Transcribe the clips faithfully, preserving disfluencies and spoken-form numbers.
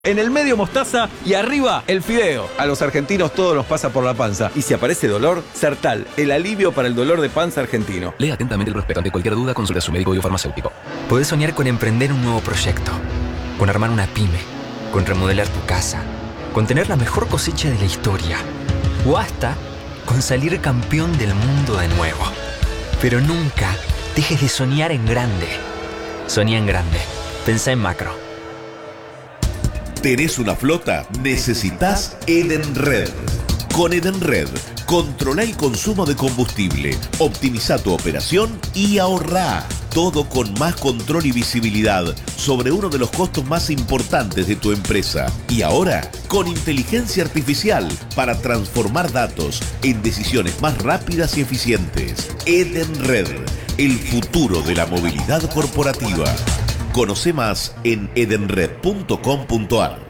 En el medio mostaza y arriba el fideo. A los argentinos todo nos pasa por la panza. Y si aparece dolor, Sertal, el alivio para el dolor de panza argentino. Lea atentamente el prospecto. Ante cualquier duda, consulte a su médico o farmacéutico. Podés soñar con emprender un nuevo proyecto, con armar una pyme, con remodelar tu casa, con tener la mejor cosecha de la historia, o hasta con salir campeón del mundo de nuevo. Pero nunca dejes de soñar en grande. Soñá en grande. Pensá en macro. ¿Tenés una flota? Necesitas Edenred. Con Edenred, controla el consumo de combustible, optimiza tu operación y ahorrá. Todo con más control y visibilidad sobre uno de los costos más importantes de tu empresa. Y ahora, con inteligencia artificial para transformar datos en decisiones más rápidas y eficientes. Edenred, el futuro de la movilidad corporativa. Conoce más en edenred punto com punto ar.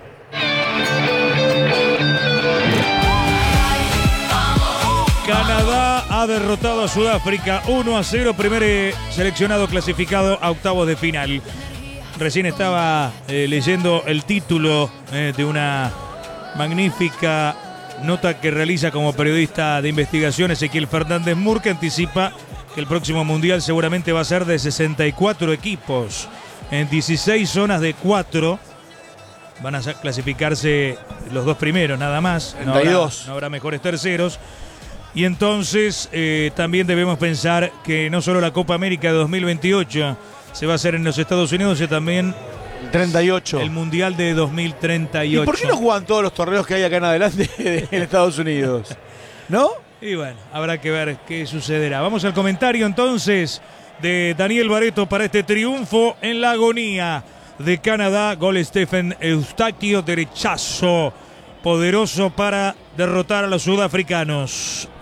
Canadá ha derrotado a Sudáfrica uno a cero, primer seleccionado clasificado a octavos de final. Recién estaba eh, leyendo el título eh, de una magnífica nota que realiza como periodista de investigación Ezequiel Fernández Mur, que anticipa que el próximo mundial seguramente va a ser de sesenta y cuatro equipos. En dieciséis zonas de cuatro van a clasificarse los dos primeros nada más. No habrá, no habrá mejores terceros. Y entonces eh, también debemos pensar que no solo la Copa América de dos mil veintiocho se va a hacer en los Estados Unidos, sino también treinta y ocho. El Mundial de dos mil treinta y ocho. ¿Y por qué no juegan todos los torneos que hay acá en adelante en Estados Unidos? ¿No? Y bueno, habrá que ver qué sucederá. Vamos al comentario entonces de Daniel Barreto para este triunfo en la agonía de Canadá. Gol Stephen Eustaquio, derechazo poderoso para derrotar a los sudafricanos.